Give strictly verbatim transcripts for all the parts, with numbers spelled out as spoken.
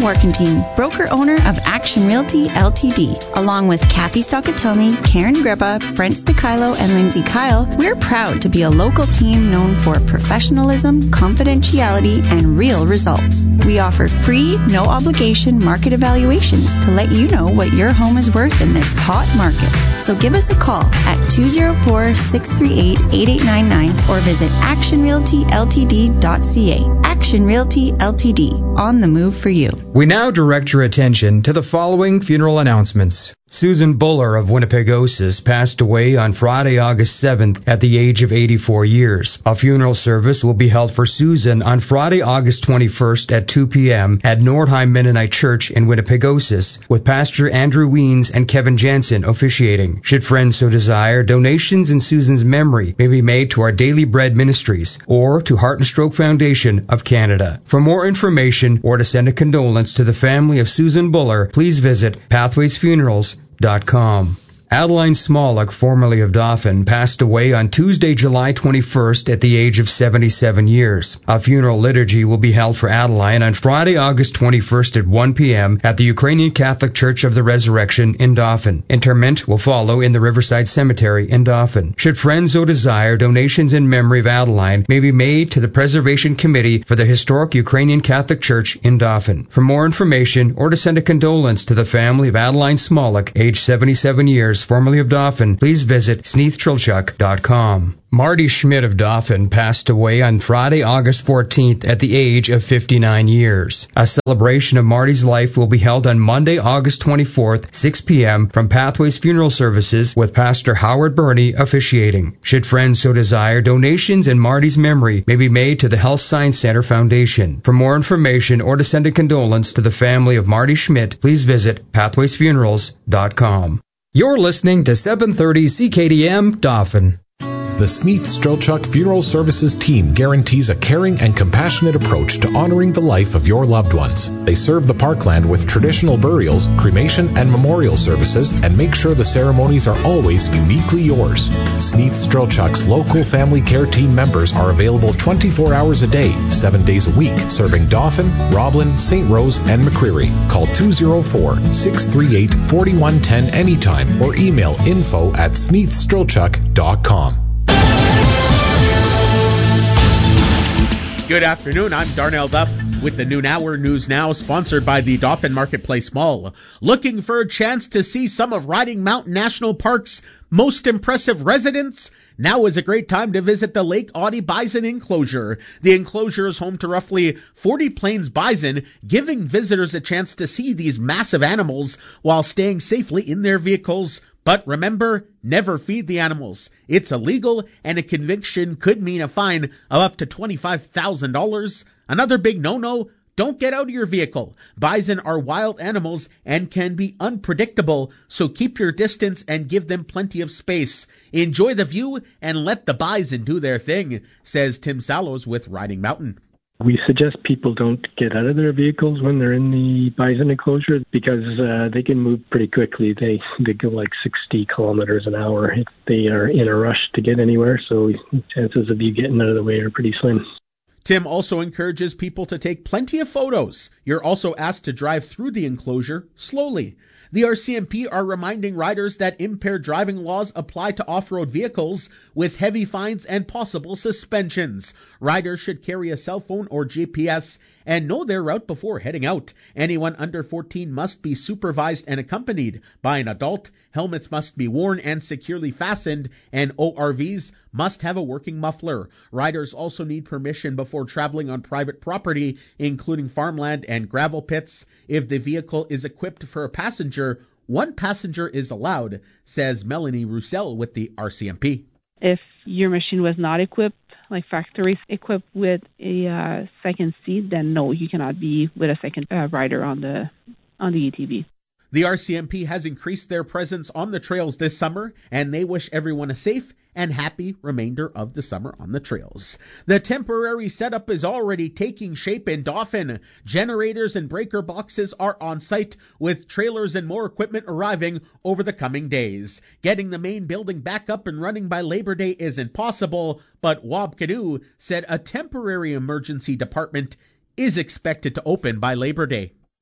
Warkentine, broker-owner of Action Realty Ltd. Along with Kathy Stockatelny, Karen Greba, Brent Sticilo, and Lindsay Kyle, we're proud to be a local team known for professionalism, confidentiality, and real results. We offer free, no-obligation market evaluations to let you know what your home is worth in this hot market. So give us a call at two oh four, six three eight, eight eight nine nine or visit action realty l t d dot c a. Action Realty Ltd. On the move for you. We now direct your attention to the following funeral announcements. Susan Buller of Winnipegosis passed away on Friday, August seventh at the age of eighty-four years. A funeral service will be held for Susan on Friday, August twenty-first at two p.m. at Nordheim Mennonite Church in Winnipegosis, with Pastor Andrew Weens and Kevin Jansen officiating. Should friends so desire, donations in Susan's memory may be made to our Daily Bread Ministries or to Heart and Stroke Foundation of Canada. For more information or to send a condolence to the family of Susan Buller, please visit pathways funerals dot com. Adeline Smolik, formerly of Dauphin, passed away on Tuesday, July twenty-first at the age of seventy-seven years. A funeral liturgy will be held for Adeline on Friday, August twenty-first at one p.m. at the Ukrainian Catholic Church of the Resurrection in Dauphin. Interment will follow in the Riverside Cemetery in Dauphin. Should friends so desire, donations in memory of Adeline may be made to the Preservation Committee for the Historic Ukrainian Catholic Church in Dauphin. For more information or to send a condolence to the family of Adeline Smolik, age seventy-seven years, formerly of Dauphin, please visit sneath trilchuk dot com. Marty Schmidt of Dauphin passed away on Friday, August fourteenth at the age of fifty-nine years. A celebration of Marty's life will be held on Monday, August twenty-fourth, six p.m. from Pathways Funeral Services with Pastor Howard Burney officiating. Should friends so desire, donations in Marty's memory may be made to the Health Science Center Foundation. For more information or to send a condolence to the family of Marty Schmidt, please visit pathways funerals dot com. You're listening to seven thirty C K D M Dauphin. The Sneath Strelchuk Funeral Services team guarantees a caring and compassionate approach to honoring the life of your loved ones. They serve the parkland with traditional burials, cremation, and memorial services, and make sure the ceremonies are always uniquely yours. Sneath Strelchuk's local family care team members are available twenty-four hours a day, seven days a week, serving Dauphin, Roblin, Saint Rose, and McCreary. Call two oh four, six three eight, four one one zero anytime or email info at sneath strelchuk dot com. Good afternoon, I'm Darnell Duff with the Noon Hour News Now, sponsored by the Dauphin Marketplace Mall. Looking for a chance to see some of Riding Mountain National Park's most impressive residents? Now is a great time to visit the Lake Audie Bison Enclosure. The enclosure is home to roughly forty Plains bison, giving visitors a chance to see these massive animals while staying safely in their vehicles. But remember, never feed the animals. It's illegal, and a conviction could mean a fine of up to twenty-five thousand dollars. Another big no-no, don't get out of your vehicle. Bison are wild animals and can be unpredictable, so keep your distance and give them plenty of space. Enjoy the view and let the bison do their thing, says Tim Sallows with Riding Mountain. We suggest people don't get out of their vehicles when they're in the bison enclosure because uh, they can move pretty quickly. They they go like sixty kilometers an hour if they are in a rush to get anywhere, so chances of you getting out of the way are pretty slim. Tim also encourages people to take plenty of photos. You're also asked to drive through the enclosure slowly. The R C M P are reminding riders that impaired driving laws apply to off-road vehicles with heavy fines and possible suspensions. Riders should carry a cell phone or G P S and know their route before heading out. Anyone under fourteen must be supervised and accompanied by an adult. Helmets must be worn and securely fastened, and O R Vs must have a working muffler. Riders also need permission before traveling on private property, including farmland and gravel pits. If the vehicle is equipped for a passenger, one passenger is allowed, says Melanie Roussel with the R C M P. If your machine was not equipped, like factory equipped with a uh, second seat, then no, you cannot be with a second uh, rider on the on the A T V. The R C M P has increased their presence on the trails this summer, and they wish everyone a safe and happy remainder of the summer on the trails. The temporary setup is already taking shape in Dauphin. Generators and breaker boxes are on site, with trailers and more equipment arriving over the coming days. Getting the main building back up and running by Labor Day isn't possible, but Wab Kidu said a temporary emergency department is expected to open by Labor Day.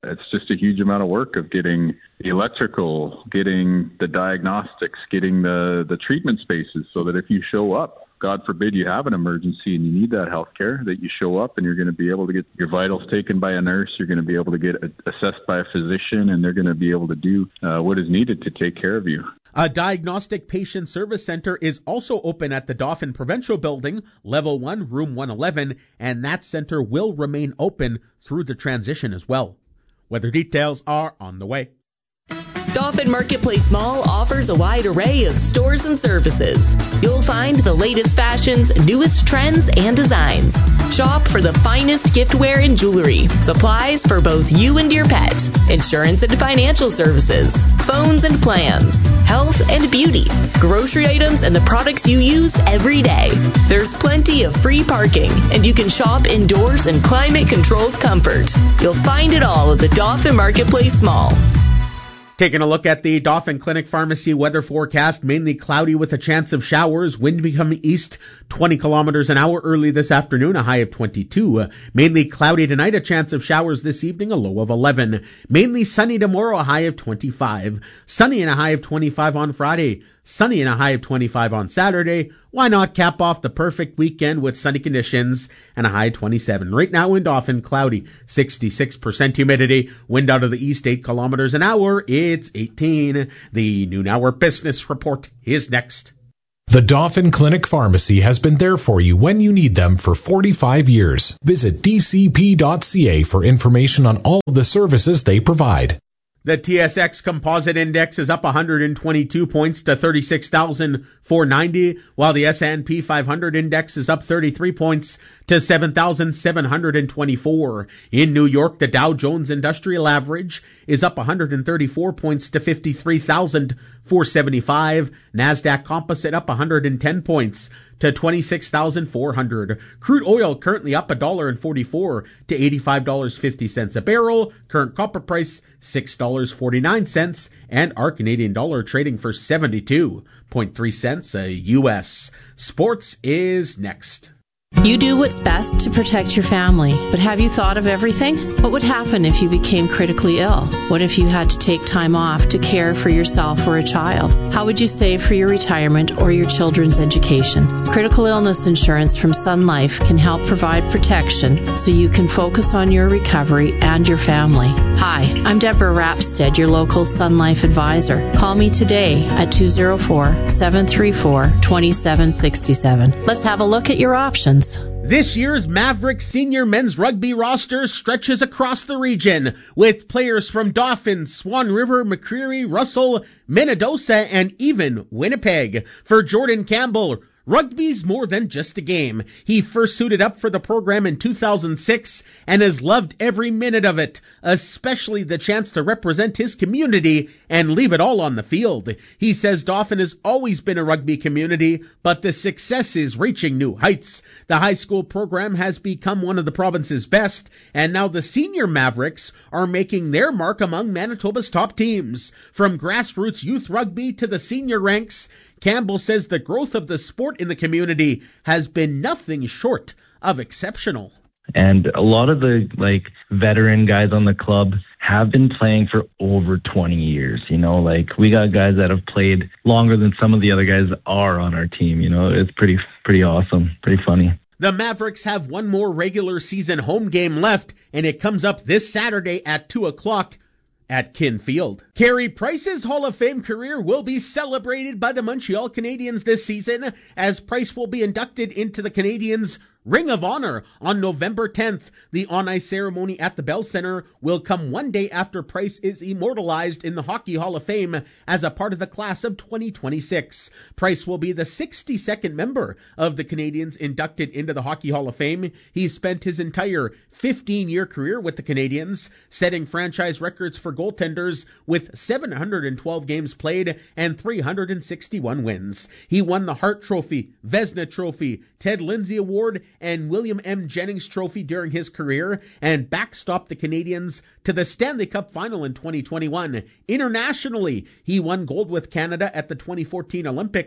It's just a huge amount of work of getting the electrical, getting the diagnostics, getting the, the treatment spaces so that if you show up, God forbid you have an emergency and you need that health care, that you show up and you're going to be able to get your vitals taken by a nurse, you're going to be able to get assessed by a physician, and they're going to be able to do uh, what is needed to take care of you. A diagnostic patient service center is also open at the Dauphin Provincial Building, Level one, Room one eleven, and that center will remain open through the transition as well. Weather details are on the way. Dauphin Marketplace Mall offers a wide array of stores and services. You'll find the latest fashions, newest trends, and designs. Shop for the finest giftware and jewelry, supplies for both you and your pet, insurance and financial services, phones and plans, health and beauty, grocery items, and the products you use every day. There's plenty of free parking, and you can shop indoors in climate-controlled comfort. You'll find it all at the Dauphin Marketplace Mall. Taking a look at the Dauphin Clinic Pharmacy weather forecast, mainly cloudy with a chance of showers, wind becoming east twenty kilometers an hour early this afternoon, a high of twenty-two. Mainly cloudy tonight, a chance of showers this evening, a low of eleven. Mainly sunny tomorrow, a high of twenty-five. Sunny and a high of twenty-five on Friday. Sunny and a high of twenty-five on Saturday. Why not cap off the perfect weekend with sunny conditions and a high of twenty-seven. Right now in Dauphin, cloudy, sixty-six percent humidity, wind out of the east eight kilometers an hour. It's eighteen. The noon hour business report is next. The Dauphin Clinic Pharmacy has been there for you when you need them for forty-five years. Visit d c p dot c a for information on all of the services they provide. The T S X Composite Index is up one hundred twenty-two points to thirty-six thousand four hundred ninety, while the S and P five hundred Index is up thirty-three points to seven thousand seven hundred twenty-four. In New York, the Dow Jones Industrial Average is up one hundred thirty-four points to fifty-three thousand four hundred seventy-five. NASDAQ Composite up one hundred ten points to twenty-six thousand four hundred. Crude oil currently up one dollar and forty-four cents to eighty-five dollars and fifty cents a barrel. Current copper price six dollars and forty-nine cents, and our Canadian dollar trading for seventy-two point three cents a U S. Sports is next. You do what's best to protect your family, but have you thought of everything? What would happen if you became critically ill? What if you had to take time off to care for yourself or a child? How would you save for your retirement or your children's education? Critical illness insurance from Sun Life can help provide protection so you can focus on your recovery and your family. Hi, I'm Deborah Rapstead, your local Sun Life advisor. Call me today at two oh four, seven three four, two seven six seven. Let's have a look at your options. This year's Mavericks senior men's rugby roster stretches across the region with players from Dauphin, Swan River, McCreary, Russell, Minnedosa, and even Winnipeg. For Jordan Campbell, rugby's more than just a game. He first suited up for the program in two thousand six and has loved every minute of it, especially the chance to represent his community and leave it all on the field. He says Dauphin has always been a rugby community, but the success is reaching new heights. The high school program has become one of the province's best, and now the senior Mavericks are making their mark among Manitoba's top teams. From grassroots youth rugby to the senior ranks, Campbell says the growth of the sport in the community has been nothing short of exceptional. And a lot of the like veteran guys on the club have been playing for over twenty years. You know, like we got guys that have played longer than some of the other guys are on our team. You know, it's pretty, pretty awesome, pretty funny. The Mavericks have one more regular season home game left, and it comes up this Saturday at two o'clock. At Kin Field. Carey Price's Hall of Fame career will be celebrated by the Montreal Canadiens this season, as Price will be inducted into the Canadiens' Ring of Honor on November tenth. The on-ice ceremony at the Bell Center will come one day after Price is immortalized in the Hockey Hall of Fame as a part of the class of twenty twenty-six. Price will be the sixty-second member of the Canadiens inducted into the Hockey Hall of Fame. He spent his entire fifteen-year career with the Canadiens, setting franchise records for goaltenders with seven hundred twelve games played and three hundred sixty-one wins. He won the Hart Trophy, Vezina Trophy, Ted Lindsay Award, and William M. Jennings Trophy during his career, and backstopped the Canadiens to the Stanley Cup Final in twenty twenty-one. Internationally, he won gold with Canada at the twenty fourteen Olympics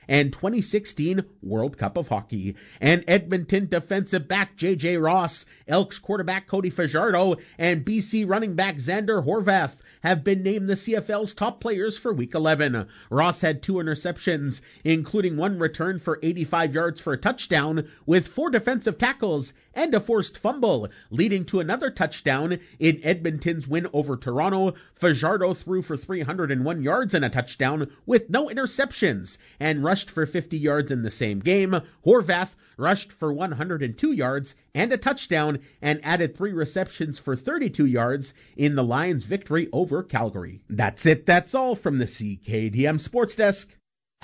and twenty sixteen World Cup of Hockey. And Edmonton defensive back J J Ross, Elks quarterback Cody Fajardo, and B C running back Xander Horvath have been named the C F L's top players for Week eleven. Ross had two interceptions, including one return for eighty-five yards for a touchdown, with four defensive tackles and a forced fumble, leading to another touchdown in Edmonton's win over Toronto. Fajardo threw for three hundred one yards and a touchdown with no interceptions and rushed for fifty yards in the same game. Horvath rushed for one hundred two yards and a touchdown and added three receptions for thirty-two yards in the Lions' victory over Calgary. That's it. That's all from the C K D M Sports Desk.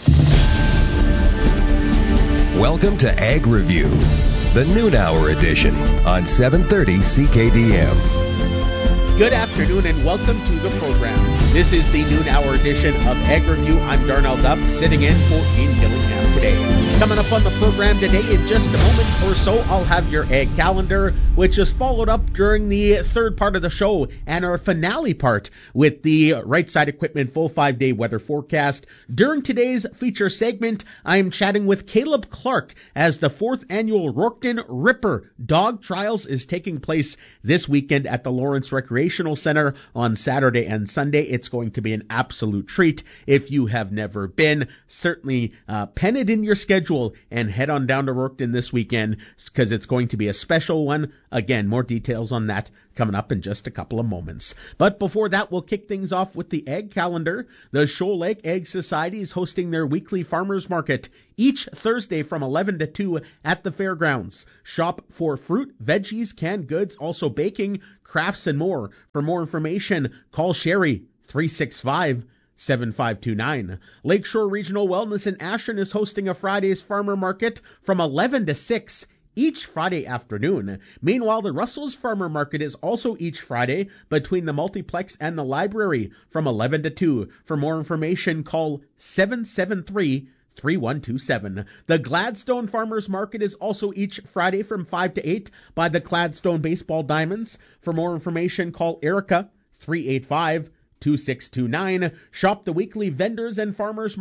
Welcome to Ag Review, the noon hour edition on seven thirty C K D M. Good afternoon and welcome to the program. This is the noon hour edition of Ag Review. I'm Darnell Duff, sitting in for Ian Gillingham today. Coming up on the program today in just a moment or so, I'll have your ag calendar, which is followed up during the third part of the show and our finale part with the Right Side Equipment full five-day weather forecast. During today's feature segment, I'm chatting with Caleb Clark as the fourth annual Rourketon Ripper Dog Trials is taking place this weekend at the Lawrence Recreational Center on Saturday and Sunday. It's going to be an absolute treat. If you have never been, certainly uh, pen it in your schedule and head on down to Rourketon this weekend because it's going to be a special one. Again, more details on that coming up in just a couple of moments. But before that, we'll kick things off with the egg calendar. The Shoal Lake Egg Society is hosting their weekly farmers market each Thursday from eleven to two at the fairgrounds. Shop for fruit, veggies, canned goods, also baking, crafts, and more. For more information, call Sherry three six five, seven five two nine. Lakeshore Regional Wellness in Ashland is hosting a Friday's farmer market from eleven to six each Friday afternoon. Meanwhile, the Russell's Farmer Market is also each Friday between the multiplex and the library from eleven to two. For more information, call seven seven three, three one two seven. The Gladstone Farmers Market is also each Friday from five to eight by the Gladstone Baseball Diamonds. For more information, call Erica three eight five, two six two nine. Shop the weekly vendors and farmers